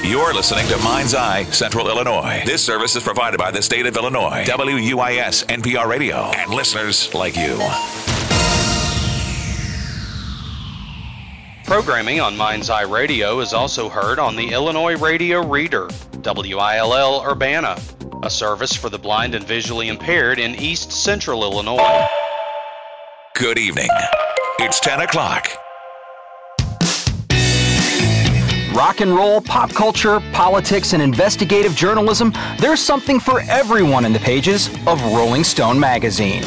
You're listening to Mind's Eye Central Illinois. This service is provided by the state of Illinois, WUIS NPR Radio, and listeners like you. Programming on Mind's Eye Radio is also heard on the Illinois Radio Reader, WILL Urbana, a service for the blind and visually impaired in East Central Illinois. Good evening. It's 10 o'clock. Rock and roll, pop culture, politics, and investigative journalism, there's something for everyone in the pages of Rolling Stone magazine.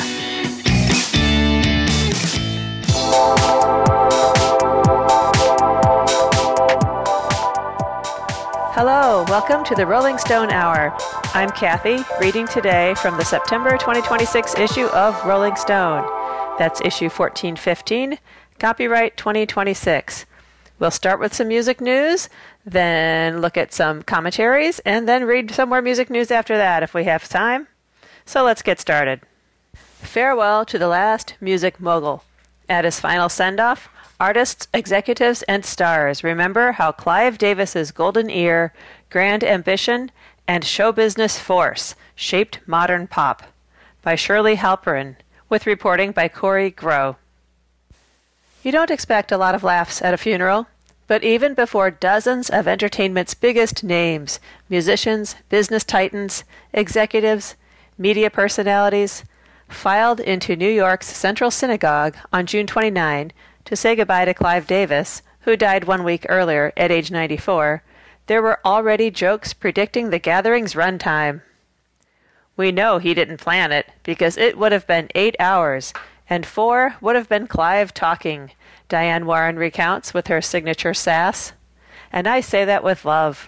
Hello, welcome to the Rolling Stone Hour. I'm Kathy, reading today from the September 2026 issue of Rolling Stone. That's issue 1415, copyright 2026. We'll start with some music news, then look at some commentaries, and then read some more music news after that if we have time. So let's get started. Farewell to the last music mogul. At his final send-off, artists, executives, and stars remember how Clive Davis's golden ear, grand ambition, and show business force shaped modern pop. By Shirley Halperin, with reporting by Corey Groh. You don't expect a lot of laughs at a funeral, but even before dozens of entertainment's biggest names, musicians, business titans, executives, media personalities, filed into New York's Central Synagogue on June 29 to say goodbye to Clive Davis, who died 1 week earlier at age 94, there were already jokes predicting the gathering's runtime. We know he didn't plan it, because it would have been 8 hours, and 4 would have been Clive talking, Diane Warren recounts with her signature sass. And I say that with love.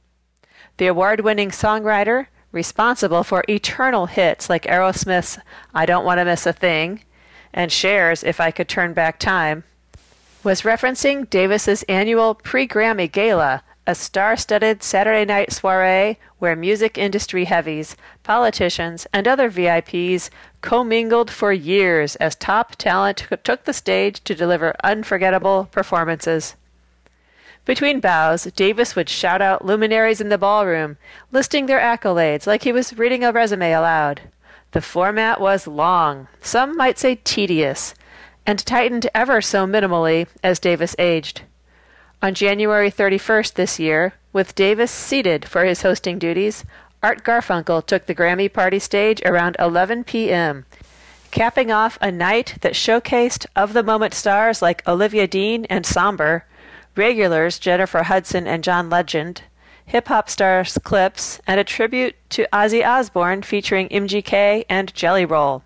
The award-winning songwriter, responsible for eternal hits like Aerosmith's I Don't Want to Miss a Thing, and Cher's If I Could Turn Back Time, was referencing Davis's annual pre-Grammy Gala, a star-studded Saturday night soiree where music industry heavies, politicians, and other VIPs commingled for years as top talent took the stage to deliver unforgettable performances. Between bows, Davis would shout out luminaries in the ballroom, listing their accolades like he was reading a resume aloud. The format was long, some might say tedious, and tightened ever so minimally as Davis aged. On January 31st this year, with Davis seated for his hosting duties, Art Garfunkel took the Grammy party stage around 11 p.m., capping off a night that showcased of-the-moment stars like Olivia Dean and Somber, regulars Jennifer Hudson and John Legend, hip-hop stars Clips, and a tribute to Ozzy Osbourne featuring MGK and Jelly Roll.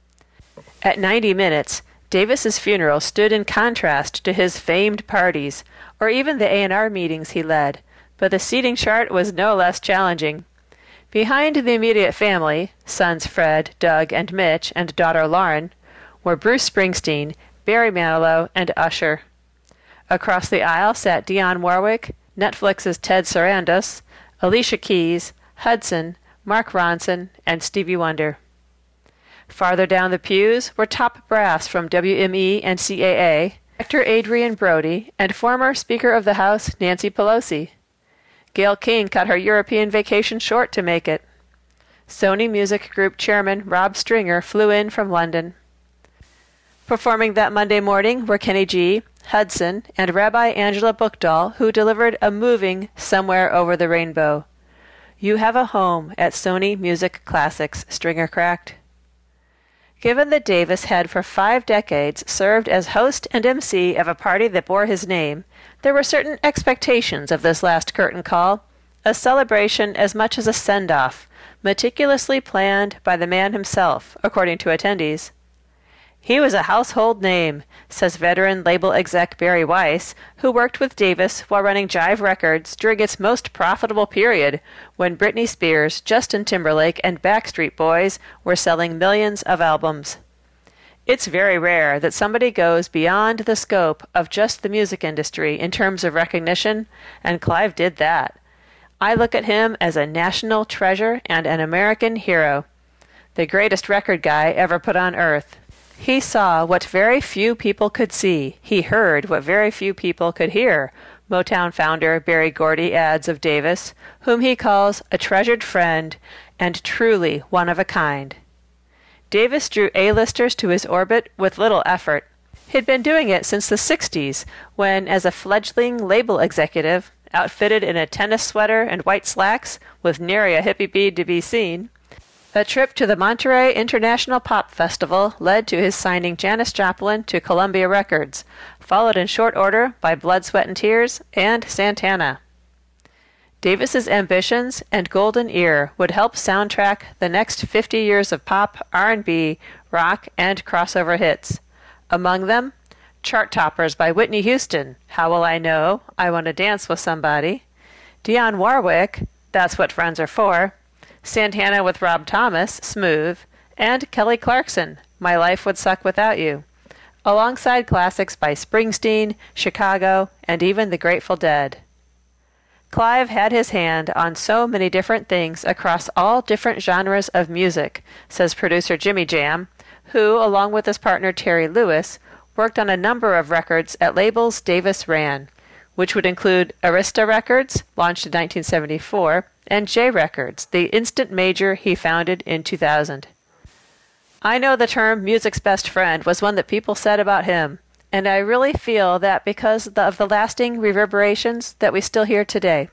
At 90 minutes, Davis's funeral stood in contrast to his famed parties, or even the A&R meetings he led, but the seating chart was no less challenging. Behind the immediate family, sons Fred, Doug, and Mitch, and daughter Lauren, were Bruce Springsteen, Barry Manilow, and Usher. Across the aisle sat Dionne Warwick, Netflix's Ted Sarandos, Alicia Keys, Hudson, Mark Ronson, and Stevie Wonder. Farther down the pews were top brass from WME and CAA, actor Adrian Brody, and former Speaker of the House Nancy Pelosi. Gayle King cut her European vacation short to make it. Sony Music Group Chairman Rob Stringer flew in from London. Performing that Monday morning were Kenny G, Hudson, and Rabbi Angela Bookdahl, who delivered a moving Somewhere Over the Rainbow. You have a home at Sony Music Classics, Stringer cracked. Given that Davis had for 5 decades served as host and MC of a party that bore his name, there were certain expectations of this last curtain call, a celebration as much as a send-off, meticulously planned by the man himself, according to attendees. He was a household name, says veteran label exec Barry Weiss, who worked with Davis while running Jive Records during its most profitable period, when Britney Spears, Justin Timberlake, and Backstreet Boys were selling millions of albums. It's very rare that somebody goes beyond the scope of just the music industry in terms of recognition, and Clive did that. I look at him as a national treasure and an American hero. The greatest record guy ever put on earth. He saw what very few people could see. He heard what very few people could hear. Motown founder Berry Gordy adds of Davis, whom he calls a treasured friend and truly one of a kind. Davis drew A-listers to his orbit with little effort. He'd been doing it since the 60s, when, as a fledgling label executive, outfitted in a tennis sweater and white slacks, with nary a hippie bead to be seen, a trip to the Monterey International Pop Festival led to his signing Janis Joplin to Columbia Records, followed in short order by Blood, Sweat and Tears and Santana. Davis's ambitions and golden ear would help soundtrack the next 50 years of pop, R&B, rock, and crossover hits. Among them, chart toppers by Whitney Houston, How Will I Know, I Want to Dance with Somebody, Dionne Warwick, That's What Friends Are For, Santana with Rob Thomas, Smooth, and Kelly Clarkson, My Life Would Suck Without You, alongside classics by Springsteen, Chicago, and even the Grateful Dead. Clive had his hand on so many different things across all different genres of music, says producer Jimmy Jam, who, along with his partner Terry Lewis, worked on a number of records at labels Davis ran, which would include Arista Records, launched in 1974, and J Records, the instant major he founded in 2000. I know the term music's best friend was one that people said about him, and I really feel that because of the lasting reverberations that we still hear today.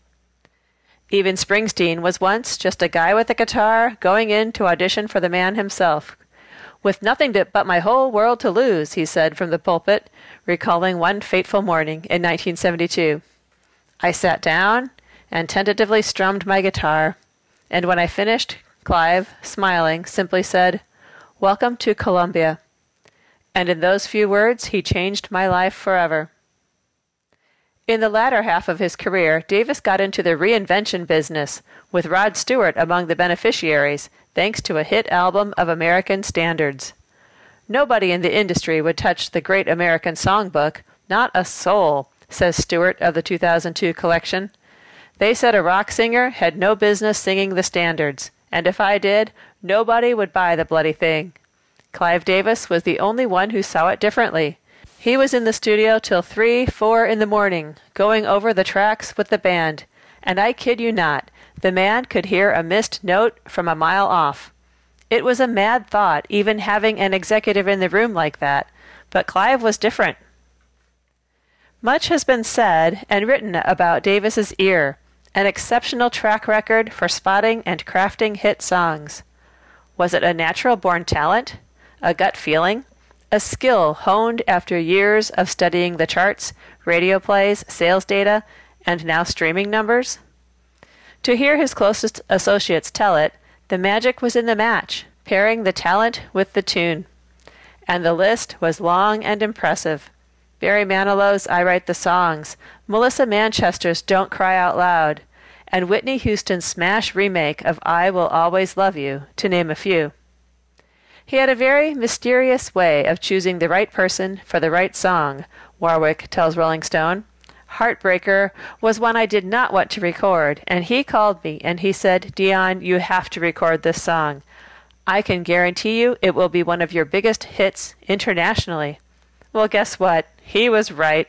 Even Springsteen was once just a guy with a guitar going in to audition for the man himself. With nothing but my whole world to lose, he said from the pulpit, recalling one fateful morning in 1972. I sat down and tentatively strummed my guitar, and when I finished, Clive, smiling, simply said, "Welcome to Columbia." And in those few words, he changed my life forever. In the latter half of his career, Davis got into the reinvention business, with Rod Stewart among the beneficiaries, thanks to a hit album of American standards. Nobody in the industry would touch the Great American Songbook, not a soul, says Stewart of the 2002 collection. They said a rock singer had no business singing the standards, and if I did, nobody would buy the bloody thing. Clive Davis was the only one who saw it differently. He was in the studio till 3, 4 in the morning, going over the tracks with the band, and I kid you not, the man could hear a missed note from a mile off. It was a mad thought, even having an executive in the room like that, but Clive was different. Much has been said and written about Davis's ear, an exceptional track record for spotting and crafting hit songs. Was it a natural-born talent? A gut feeling? A skill honed after years of studying the charts, radio plays, sales data, and now streaming numbers? To hear his closest associates tell it, the magic was in the match, pairing the talent with the tune. And the list was long and impressive. Barry Manilow's I Write the Songs, Melissa Manchester's Don't Cry Out Loud, and Whitney Houston's smash remake of I Will Always Love You, to name a few. He had a very mysterious way of choosing the right person for the right song, Warwick tells Rolling Stone. Heartbreaker was one I did not want to record, and he called me and he said, "Dionne, you have to record this song. I can guarantee you it will be one of your biggest hits internationally." Well, guess what? He was right.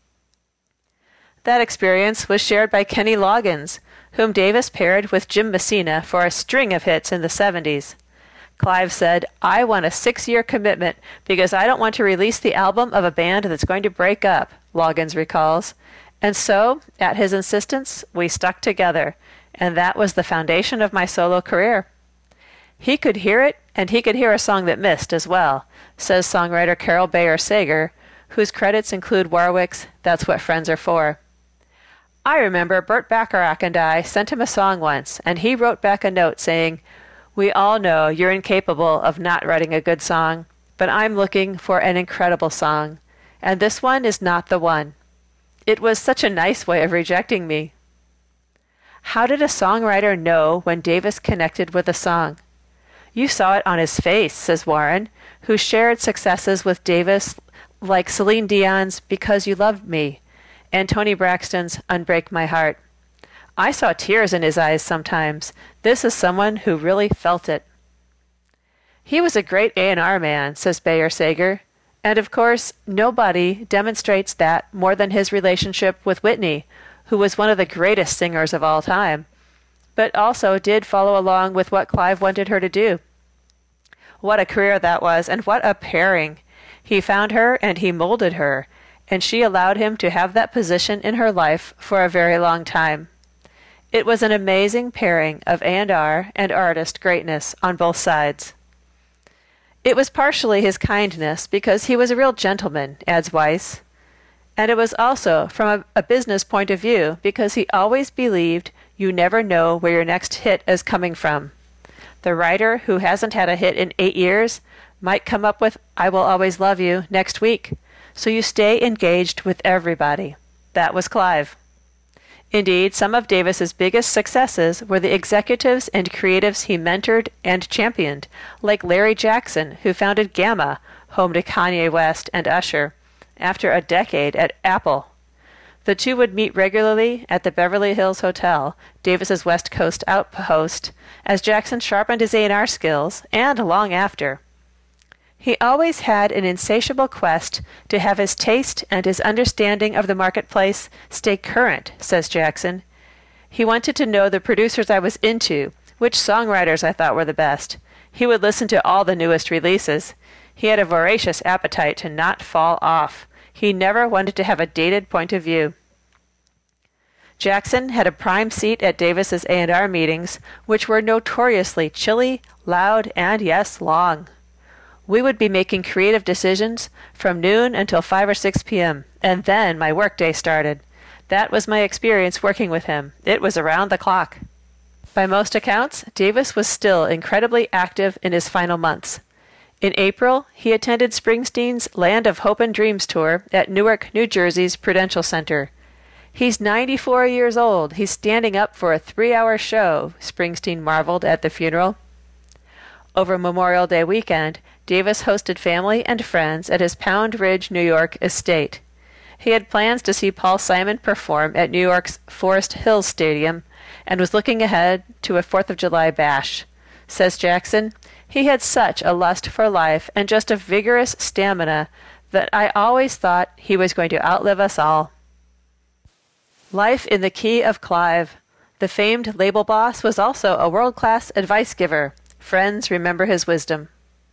That experience was shared by Kenny Loggins, whom Davis paired with Jim Messina for a string of hits in the 70s. Clive said, "I want a 6-year commitment because I don't want to release the album of a band that's going to break up," Loggins recalls. And so, at his insistence, we stuck together, and that was the foundation of my solo career. He could hear it, and he could hear a song that missed as well, says songwriter Carol Bayer Sager, whose credits include Warwick's That's What Friends Are For. I remember Burt Bacharach and I sent him a song once, and he wrote back a note saying, "We all know you're incapable of not writing a good song, but I'm looking for an incredible song, and this one is not the one." It was such a nice way of rejecting me. How did a songwriter know when Davis connected with a song? You saw it on his face, says Warren, who shared successes with Davis like Celine Dion's Because You Loved Me and Toni Braxton's Unbreak My Heart. I saw tears in his eyes sometimes. This is someone who really felt it. He was a great A&R man, says Bayer Sager, And of course, nobody demonstrates that more than his relationship with Whitney, who was one of the greatest singers of all time, but also did follow along with what Clive wanted her to do. What a career that was, and what a pairing! He found her and he molded her, and she allowed him to have that position in her life for a very long time. It was an amazing pairing of A&R and artist greatness on both sides. It was partially his kindness, because he was a real gentleman, adds Weiss. And it was also from a business point of view, because he always believed you never know where your next hit is coming from. The writer who hasn't had a hit in 8 years might come up with I Will Always Love You next week, so you stay engaged with everybody. That was Clive. Indeed, some of Davis's biggest successes were the executives and creatives he mentored and championed, like Larry Jackson, who founded Gamma, home to Kanye West and Usher, after a decade at Apple. The two would meet regularly at the Beverly Hills Hotel, Davis's West Coast outpost, as Jackson sharpened his A&R skills, and long after. He always had an insatiable quest to have his taste and his understanding of the marketplace stay current, says Jackson. He wanted to know the producers I was into, which songwriters I thought were the best. He would listen to all the newest releases. He had a voracious appetite to not fall off. He never wanted to have a dated point of view. Jackson had a prime seat at Davis's A&R meetings, which were notoriously chilly, loud, and yes, long. We would be making creative decisions from noon until 5 or 6 p.m., and then my workday started. That was my experience working with him. It was around the clock. By most accounts, Davis was still incredibly active in his final months. In April, he attended Springsteen's Land of Hope and Dreams tour at Newark, New Jersey's Prudential Center. He's 94 years old. He's standing up for a 3-hour show, Springsteen marveled at the funeral. Over Memorial Day weekend, Davis hosted family and friends at his Pound Ridge, New York estate. He had plans to see Paul Simon perform at New York's Forest Hills Stadium and was looking ahead to a 4th of July bash. Says Jackson, he had such a lust for life and just a vigorous stamina that I always thought he was going to outlive us all. Life in the key of Clive. The famed label boss was also a world-class advice giver. Friends remember his wisdom.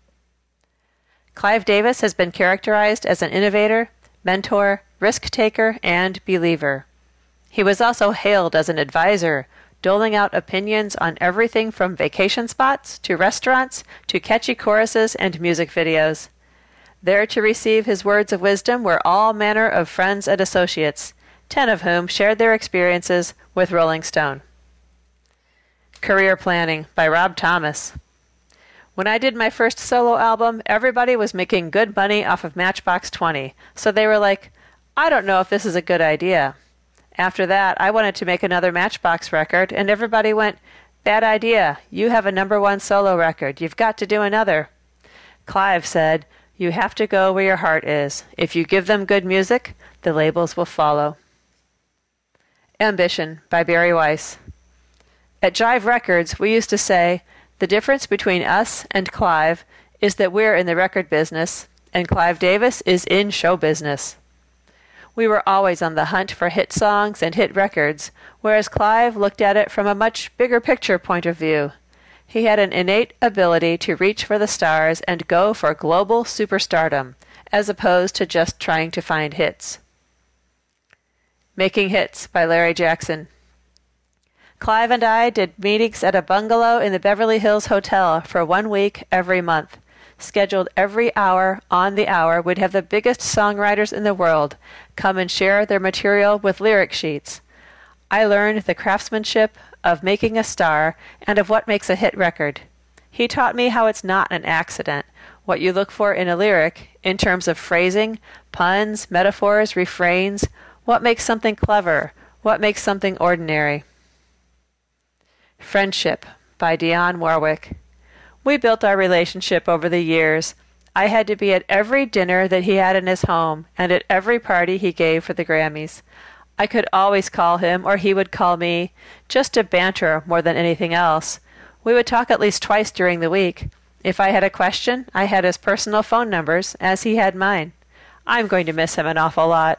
Clive Davis has been characterized as an innovator, mentor, risk-taker, and believer. He was also hailed as an advisor, doling out opinions on everything from vacation spots to restaurants to catchy choruses and music videos. There to receive his words of wisdom were all manner of friends and associates, 10 of whom shared their experiences with Rolling Stone. Career Planning by Rob Thomas. When I did my first solo album, everybody was making good money off of Matchbox 20, so they were like, I don't know if this is a good idea. After that, I wanted to make another Matchbox record, and everybody went, bad idea. You have a #1 solo record. You've got to do another. Clive said, you have to go where your heart is. If you give them good music, the labels will follow. Ambition by Barry Weiss. At Jive Records, we used to say, the difference between us and Clive is that we're in the record business, and Clive Davis is in show business. We were always on the hunt for hit songs and hit records, whereas Clive looked at it from a much bigger picture point of view. He had an innate ability to reach for the stars and go for global superstardom, as opposed to just trying to find hits. Making Hits by Larry Jackson. Clive and I did meetings at a bungalow in the Beverly Hills Hotel for 1 week every month. Scheduled every hour on the hour, we'd have the biggest songwriters in the world come and share their material with lyric sheets. I learned the craftsmanship of making a star and of what makes a hit record. He taught me how it's not an accident, what you look for in a lyric in terms of phrasing, puns, metaphors, refrains, what makes something clever, what makes something ordinary. Friendship by Dionne Warwick. We built our relationship over the years. I had to be at every dinner that he had in his home and at every party he gave for the Grammys. I could always call him or he would call me, just to banter more than anything else. We would talk at least twice during the week, If I had a question, I had his personal phone numbers, as he had mine. I'm going to miss him an awful lot.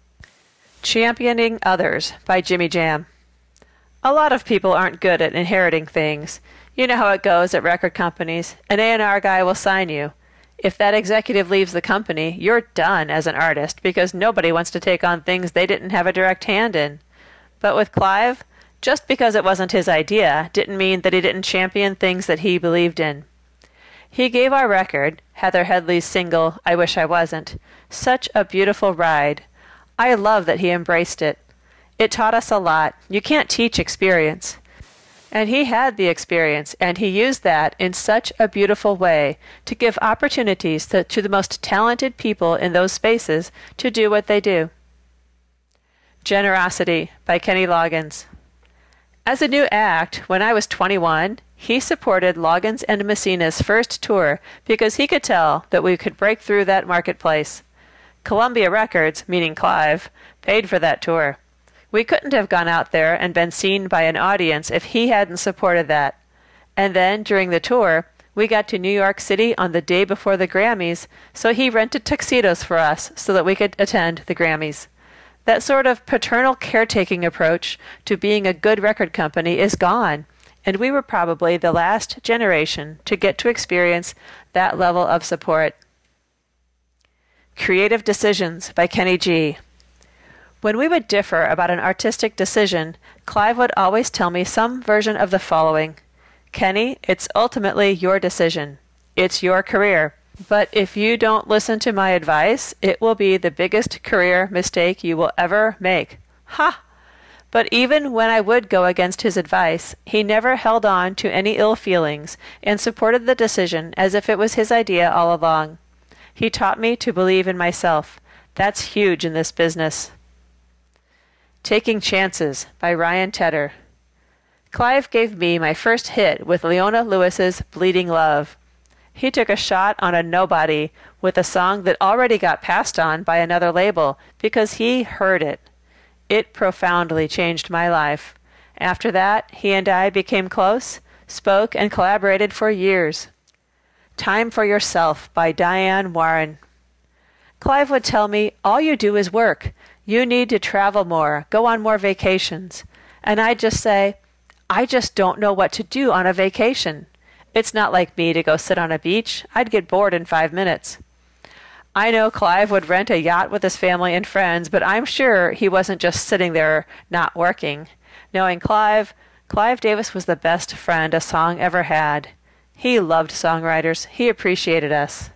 Championing Others by Jimmy Jam. A lot of people aren't good at inheriting things. You know how it goes at record companies. An A&R guy will sign you. If that executive leaves the company, you're done as an artist because nobody wants to take on things they didn't have a direct hand in. But with Clive, just because it wasn't his idea didn't mean that he didn't champion things that he believed in. He gave our record, Heather Headley's single, I Wish I Wasn't, such a beautiful ride. I love that he embraced it. It taught us a lot. You can't teach experience. And he had the experience, and he used that in such a beautiful way to give opportunities to the most talented people in those spaces to do what they do. Generosity by Kenny Loggins. As a new act, when I was 21, he supported Loggins and Messina's first tour because he could tell that we could break through that marketplace. Columbia Records, meaning Clive, paid for that tour. We couldn't have gone out there and been seen by an audience if he hadn't supported that. And then, during the tour, we got to New York City on the day before the Grammys, so he rented tuxedos for us so that we could attend the Grammys. That sort of paternal caretaking approach to being a good record company is gone, and we were probably the last generation to get to experience that level of support. Creative Decisions by Kenny G. When we would differ about an artistic decision, Clive would always tell me some version of the following. Kenny, it's ultimately your decision. It's your career. But if you don't listen to my advice, it will be the biggest career mistake you will ever make. Ha! But even when I would go against his advice, he never held on to any ill feelings and supported the decision as if it was his idea all along. He taught me to believe in myself. That's huge in this business. Taking Chances by Ryan Tedder. Clive gave me my first hit with Leona Lewis's Bleeding Love. He took a shot on a nobody with a song that already got passed on by another label because he heard it. It profoundly changed my life. After that, he and I became close, spoke, and collaborated for years. Time for Yourself by Diane Warren. Clive would tell me, all you do is work. You need to travel more, go on more vacations. And I'd just say, I just don't know what to do on a vacation. It's not like me to go sit on a beach. I'd get bored in 5 minutes. I know Clive would rent a yacht with his family and friends, but I'm sure he wasn't just sitting there not working. Knowing Clive Davis was the best friend a song ever had. He loved songwriters. He appreciated us.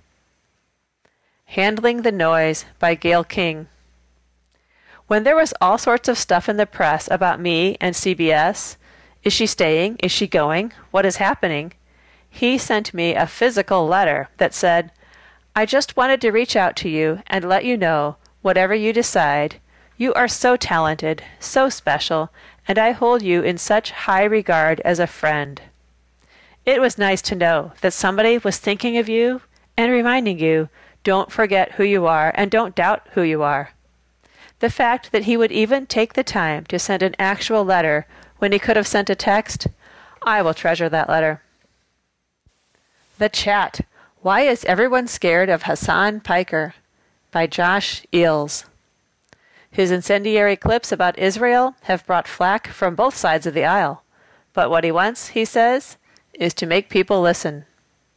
Handling the Noise by Gayle King. When there was all sorts of stuff in the press about me and CBS, is she staying? Is she going? What is happening? He sent me a physical letter that said, I just wanted to reach out to you and let you know, whatever you decide, you are so talented, so special, and I hold you in such high regard as a friend. It was nice to know that somebody was thinking of you and reminding you, don't forget who you are and don't doubt who you are. The fact that he would even take the time to send an actual letter when he could have sent a text, I will treasure that letter. The Chat. Why is Everyone Scared of Hassan Piker? By Josh Eels. His incendiary clips about Israel have brought flack from both sides of the aisle. But what he wants, he says, is to make people listen.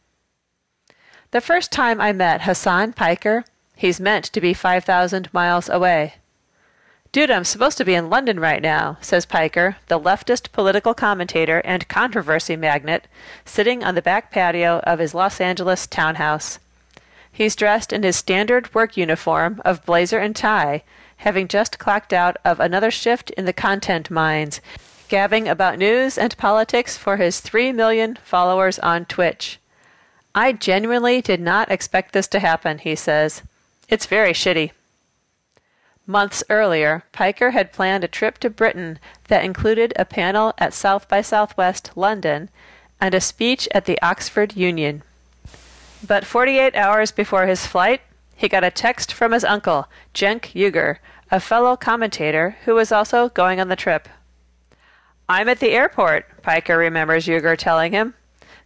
The first time I met Hassan Piker, he's meant to be 5,000 miles away. Dude, I'm supposed to be in London right now, says Piker, the leftist political commentator and controversy magnate, sitting on the back patio of his Los Angeles townhouse. He's dressed in his standard work uniform of blazer and tie, having just clocked out of another shift in the content mines, gabbing about news and politics for his 3 million followers on Twitch. I genuinely did not expect this to happen, he says. It's very shitty. Months earlier, Piker had planned a trip to Britain that included a panel at South by Southwest London and a speech at the Oxford Union. But 48 hours before his flight, he got a text from his uncle, Cenk Uygur, a fellow commentator who was also going on the trip. I'm at the airport, Piker remembers Uygur telling him.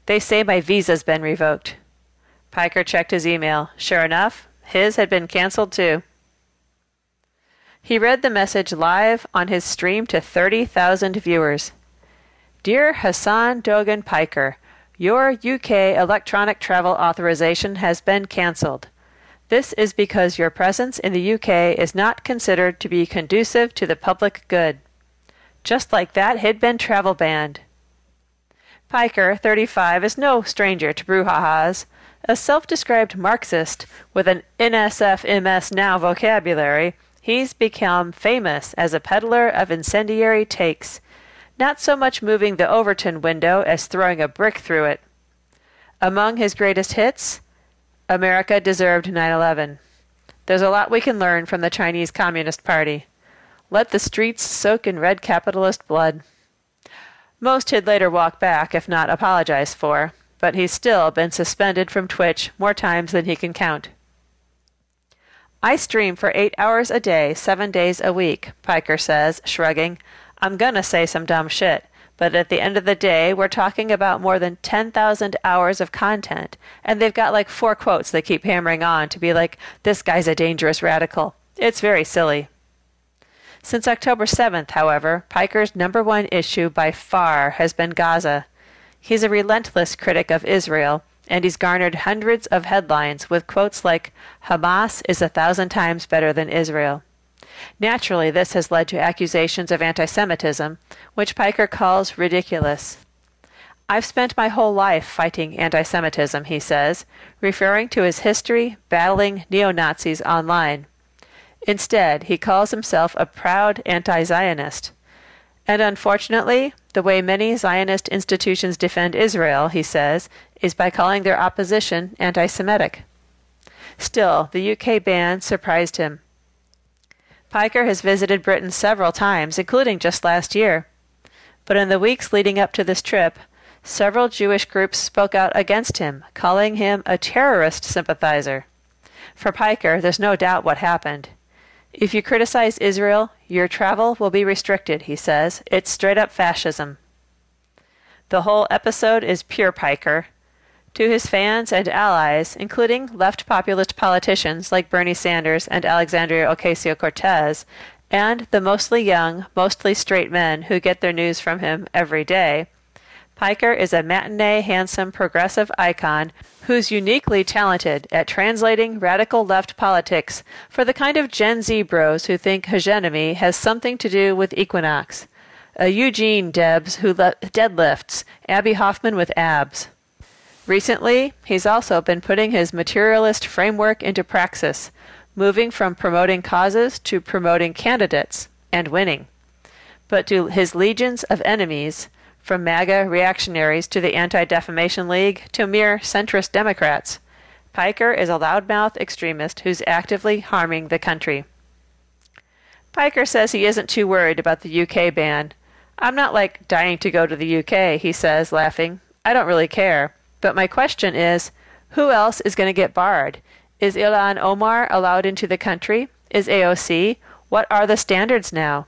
They say my visa's been revoked. Piker checked his email. Sure enough, his had been canceled too. He read the message live on his stream to 30,000 viewers. Dear Hassan Dogan Piker, your UK electronic travel authorization has been cancelled. This is because your presence in the UK is not considered to be conducive to the public good. Just like that, he'd been travel banned. Piker, 35, is no stranger to brouhahas. A self-described Marxist with an NSF-MS now vocabulary, he's become famous as a peddler of incendiary takes, not so much moving the Overton window as throwing a brick through it. Among his greatest hits, America deserved 9/11. There's a lot we can learn from the Chinese Communist Party. Let the streets soak in red capitalist blood. Most he'd later walk back, if not apologize for, but he's still been suspended from Twitch more times than he can count. I stream for 8 hours a day, 7 days a week, Piker says, shrugging. I'm gonna say some dumb shit, but at the end of the day, we're talking about more than 10,000 hours of content, and they've got like 4 quotes they keep hammering on to be like, this guy's a dangerous radical. It's very silly. Since October 7th, however, Piker's #1 issue by far has been Gaza. He's a relentless critic of Israel, and he's garnered hundreds of headlines with quotes like, Hamas is 1,000 times better than Israel. Naturally, this has led to accusations of anti-Semitism, which Piker calls ridiculous. I've spent my whole life fighting anti-Semitism, he says, referring to his history battling neo-Nazis online. Instead, he calls himself a proud anti-Zionist. And unfortunately, the way many Zionist institutions defend Israel, he says, is by calling their opposition anti-Semitic. Still, the UK ban surprised him. Piker has visited Britain several times, including just last year. But in the weeks leading up to this trip, several Jewish groups spoke out against him, calling him a terrorist sympathizer. For Piker, there's no doubt what happened. If you criticize Israel, your travel will be restricted, he says. It's straight up fascism. The whole episode is pure Piker. To his fans and allies, including left populist politicians like Bernie Sanders and Alexandria Ocasio-Cortez, and the mostly young, mostly straight men who get their news from him every day, Piker is a matinee, handsome, progressive icon who's uniquely talented at translating radical left politics for the kind of Gen Z bros who think hegemony has something to do with Equinox. A Eugene Debs who deadlifts, Abby Hoffman with abs. Recently, he's also been putting his materialist framework into praxis, moving from promoting causes to promoting candidates, and winning. But to his legions of enemies, from MAGA reactionaries to the Anti-Defamation League to mere centrist Democrats, Piker is a loudmouth extremist who's actively harming the country. Piker says he isn't too worried about the UK ban. I'm not like dying to go to the UK, he says, laughing. I don't really care. But my question is, who else is going to get barred? Is Ilhan Omar allowed into the country? Is AOC? What are the standards now?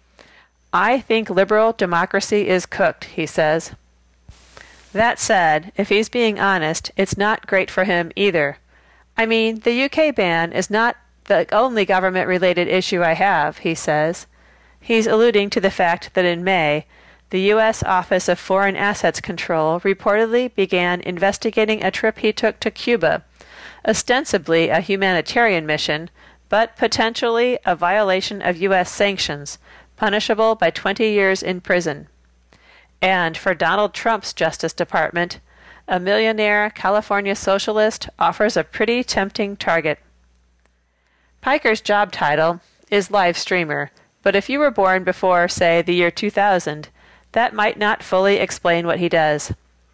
I think liberal democracy is cooked, he says. That said, if he's being honest, it's not great for him either. I mean, the UK ban is not the only government-related issue I have, he says. He's alluding to the fact that in May, the U.S. Office of Foreign Assets Control reportedly began investigating a trip he took to Cuba, ostensibly a humanitarian mission, but potentially a violation of U.S. sanctions, punishable by 20 years in prison. And for Donald Trump's Justice Department, a millionaire California socialist offers a pretty tempting target. Piker's job title is live streamer, but if you were born before, say, the year 2000, that might not fully explain what he does.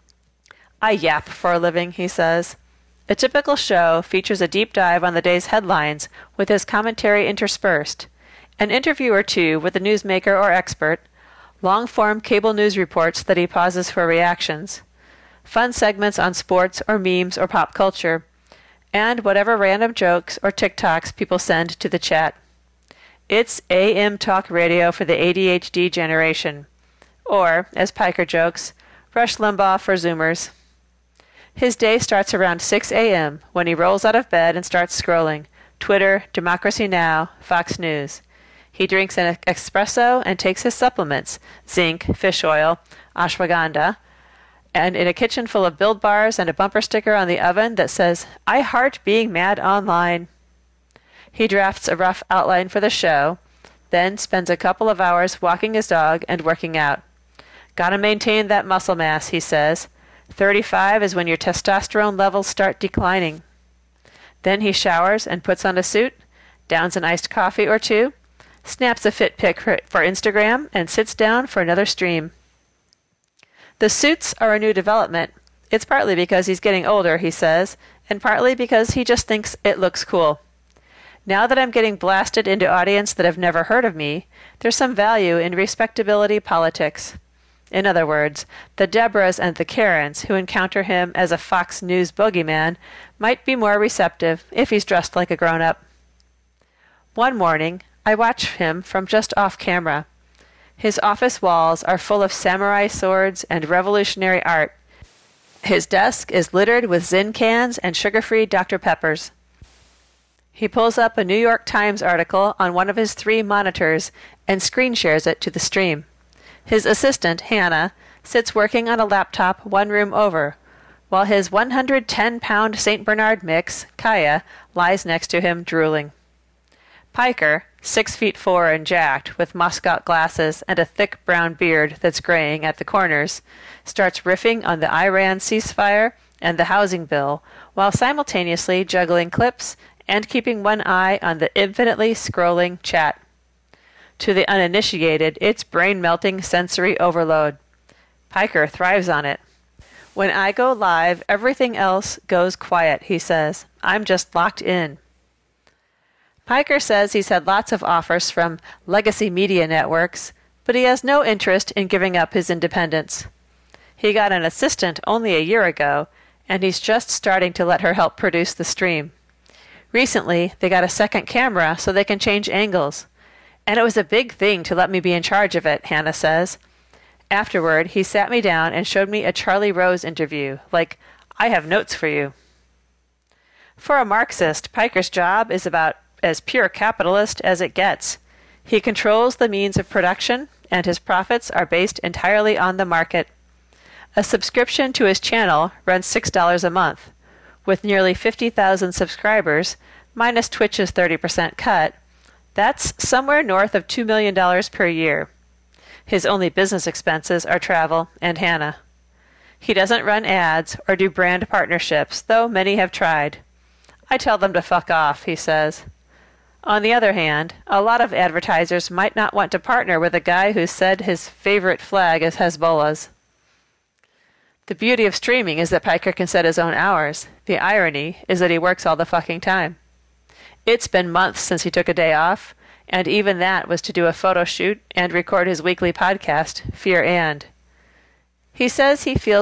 I yap for a living, he says. A typical show features a deep dive on the day's headlines with his commentary interspersed, an interview or two with a newsmaker or expert, long-form cable news reports that he pauses for reactions, fun segments on sports or memes or pop culture, and whatever random jokes or TikToks people send to the chat. It's AM talk radio for the ADHD generation. Or, as Piker jokes, Rush Limbaugh for Zoomers. His day starts around 6 a.m. when he rolls out of bed and starts scrolling Twitter, Democracy Now!, Fox News. He drinks an espresso and takes his supplements, zinc, fish oil, ashwagandha, and in a kitchen full of Build Bars and a bumper sticker on the oven that says, "I heart being mad online." He drafts a rough outline for the show, then spends a couple of hours walking his dog and working out. "Gotta maintain that muscle mass," he says. 35 is when your testosterone levels start declining. Then he showers and puts on a suit, downs an iced coffee or two, snaps a fit pic for Instagram, and sits down for another stream. The suits are a new development. It's partly because he's getting older, he says, and partly because he just thinks it looks cool. "Now that I'm getting blasted into audience that have never heard of me, there's some value in respectability politics." In other words, the Deborahs and the Karens who encounter him as a Fox News bogeyman might be more receptive if he's dressed like a grown-up. One morning, I watch him from just off camera. His office walls are full of samurai swords and revolutionary art. His desk is littered with Zyn cans and sugar-free Dr. Peppers. He pulls up a New York Times article on one of his 3 monitors and screen shares it to the stream. His assistant, Hannah, sits working on a laptop one room over, while his 110-pound St. Bernard mix, Kaya, lies next to him drooling. Piker, 6'4" and jacked, with Moscow glasses and a thick brown beard that's graying at the corners, starts riffing on the Iran ceasefire and the housing bill, while simultaneously juggling clips and keeping one eye on the infinitely scrolling chat. To the uninitiated, it's brain-melting sensory overload. Piker thrives on it. "When I go live, everything else goes quiet," he says. "I'm just locked in." Piker says he's had lots of offers from legacy media networks, but he has no interest in giving up his independence. He got an assistant only a year ago, and he's just starting to let her help produce the stream. Recently, they got a second camera so they can change angles. And it was a big thing to let me be in charge of it, Hannah says. Afterward, he sat me down and showed me a Charlie Rose interview, like, "I have notes for you." For a Marxist, Piker's job is about as pure capitalist as it gets. He controls the means of production, and his profits are based entirely on the market. A subscription to his channel runs $6 a month. With nearly 50,000 subscribers, minus Twitch's 30% cut, that's somewhere north of $2 million per year. His only business expenses are travel and Hannah. He doesn't run ads or do brand partnerships, though many have tried. "I tell them to fuck off," he says. On the other hand, a lot of advertisers might not want to partner with a guy who said his favorite flag is Hezbollah's. The beauty of streaming is that Piker can set his own hours. The irony is that he works all the fucking time. It's been months since he took a day off, and even that was to do a photo shoot and record his weekly podcast, Fear and. He says he feels